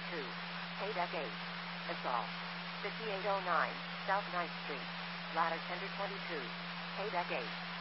Deck 8. Assault. 5809, South 9th Street. Ladder Tender 22. Deck 8.